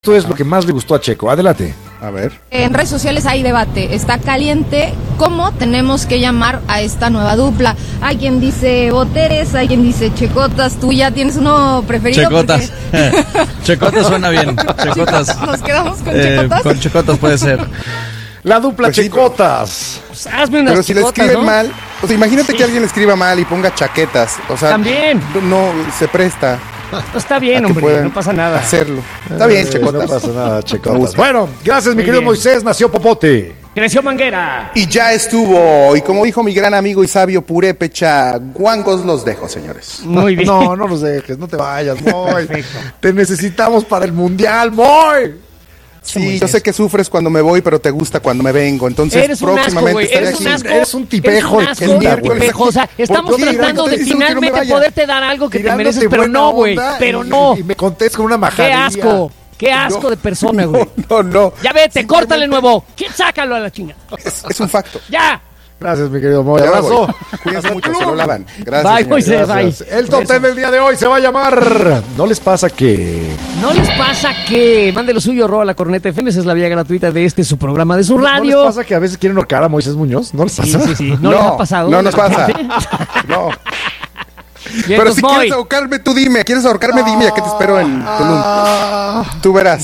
Esto es lo que más le gustó a Checo. Adelante. A ver. En redes sociales hay debate, está caliente. ¿Cómo tenemos que llamar a esta nueva dupla? Hay quien dice Boteres, hay quien dice Checotas. ¿Tú ya tienes uno preferido? Checotas. Porque... Checotas suena bien. Checotas. ¿Nos quedamos con Checotas? Con Checotas puede ser. La dupla Pues sí, Checotas. Pues hazme unas Pero si le Checotas, escriben ¿no? mal, o sea, imagínate que alguien le escriba mal y ponga chaquetas. O sea, También. no se presta No, está bien, a que hombre, puedan no pasa nada. hacerlo. Está bien, Checotas. No pasa nada, Me Checotas. gusta. Bueno, gracias, mi Muy querido bien. Moisés. Nació Popote. Creció Manguera. Y ya estuvo. Y como dijo mi gran amigo y sabio Purépecha, guangos los dejo, señores. Muy bien. No, no los dejes, no te vayas, Moy. Perfecto. Te necesitamos para el Mundial, Moy. Sí, yo sé que sufres cuando me voy, pero te gusta cuando me vengo. Entonces, Eres un asco, próximamente güey. estaré Eres aquí. un asco. Eres un tipejo, Eres un asco, el un miércoles tipejo. O sea, aquí. estamos ¿Por qué? tratando Te de estoy diciendo que no me finalmente vaya. poderte dar algo que te Tirándote mereces, pero buena no, güey. onda Pero y- no. Y me contestas con una Qué majadilla. asco. Qué asco de persona, güey. No. Ya vete, Simplemente córtale nuevo. Sácalo a la chinga. Es un facto. Ya. Gracias, mi querido Moy. Ya me Abrazo. voy. Cuídense mucho, se lo lavan. Gracias, Bye, señores. Moisés. Gracias. Bye. El top 10 del día de hoy se va a llamar ¿No les pasa que...? ¿No les pasa que mande lo suyo, @la corneta FM? Esa es la vía gratuita de su programa de su ¿No radio. les pasa que a veces quieren ahorcar a Moisés Muñoz? ¿No les Sí, pasa? sí, sí. ¿No les ha pasado? No nos pasa. No. Bien, Pero pues si voy. quieres ahorcarme, tú dime. ¿Quieres ahorcarme? Dime. ¿A qué te espero en Tulum? Tú verás.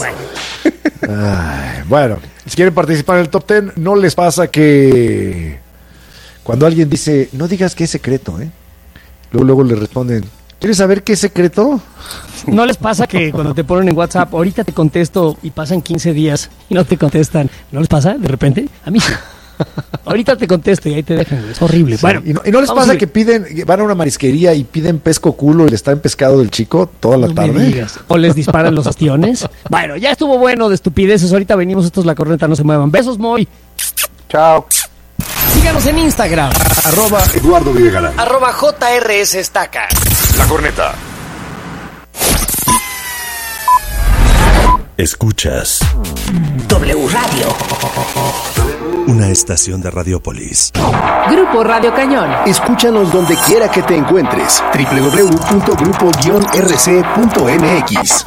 Ay, bueno, si quieren participar en el top 10, ¿no les pasa que cuando alguien dice, no digas qué es secreto, luego le responden, ¿quieres saber qué es secreto? ¿No les pasa que cuando te ponen en WhatsApp, ahorita te contesto y pasan 15 días y no te contestan? ¿No les pasa de repente? A mí sí. Ahorita te contesto y ahí te dejan, güey. Es horrible. Sí, Bueno, y no les vamos a pasa ver. que van a una marisquería y piden pesco culo y le están pescado del chico toda la No me tarde. digas. O les disparan los ostiones. Bueno, ya estuvo bueno de estupideces. Ahorita venimos, esto es La Corneta, no se muevan. Besos, Moy. Chao. Síganos en Instagram. @Eduardo Videgaray. @JRS Estaca. La Corneta. Escuchas W Radio. una estación de Radiopolis. Grupo Radio Cañón. Escúchanos donde quiera que te encuentres. www.grupo-rc.mx.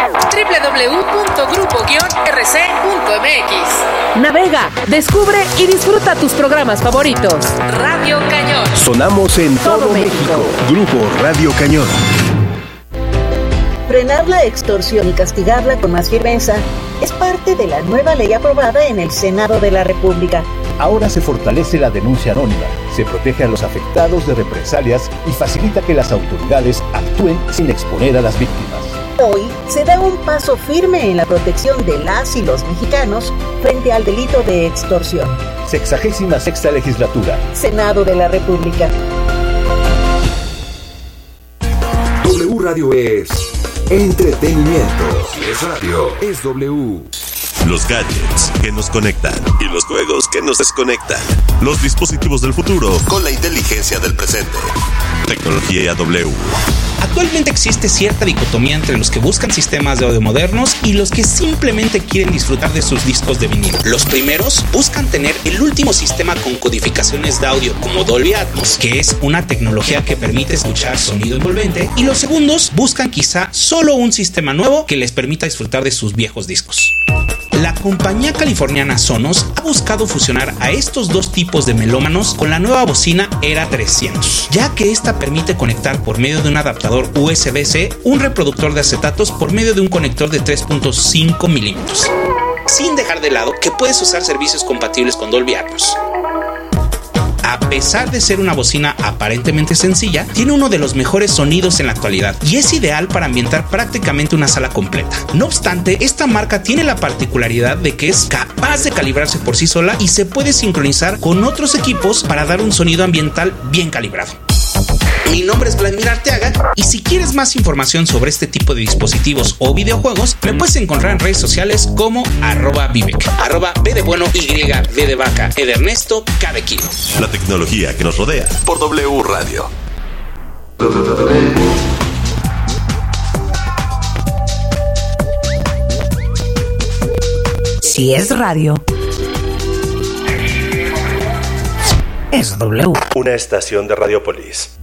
www.grupo-rc.mx. Navega, descubre y disfruta tus programas favoritos. Radio Cañón. Sonamos en todo México. Grupo Radio Cañón. Frenar la extorsión y castigarla con más firmeza es parte de la nueva ley aprobada en el Senado de la República. Ahora se fortalece la denuncia anónima, se protege a los afectados de represalias y facilita que las autoridades actúen sin exponer a las víctimas. Hoy se da un paso firme en la protección de las y los mexicanos frente al delito de extorsión. 66ª legislatura. Senado de la República. W Radio es entretenimiento. Es radio. Es W. Los gadgets que nos conectan y los juegos que nos desconectan. Los dispositivos del futuro con la inteligencia del presente. Tecnología W. Actualmente existe cierta dicotomía entre los que buscan sistemas de audio modernos y los que simplemente quieren disfrutar de sus discos de vinilo. Los primeros buscan tener el último sistema con codificaciones de audio como Dolby Atmos, que es una tecnología que permite escuchar sonido envolvente, y los segundos buscan quizá solo un sistema nuevo que les permita disfrutar de sus viejos discos. La compañía californiana Sonos ha buscado fusionar a estos dos tipos de melómanos con la nueva bocina Era 300, ya que esta permite conectar por medio de un adaptador USB-C un reproductor de acetatos por medio de un conector de 3.5 milímetros, sin dejar de lado que puedes usar servicios compatibles con Dolby Atmos. A pesar de ser una bocina aparentemente sencilla, tiene uno de los mejores sonidos en la actualidad y es ideal para ambientar prácticamente una sala completa. No obstante, esta marca tiene la particularidad de que es capaz de calibrarse por sí sola y se puede sincronizar con otros equipos para dar un sonido ambiental bien calibrado. Mi nombre es Vladimir Arteaga y si quieres más información sobre este tipo de dispositivos o videojuegos, me puedes encontrar en redes sociales como @Vivek, @B de bueno, Y, D de vaca, E de Ernesto, K de kilo. La tecnología que nos rodea por W Radio. Si es radio, es W. Una estación de Radiopolis.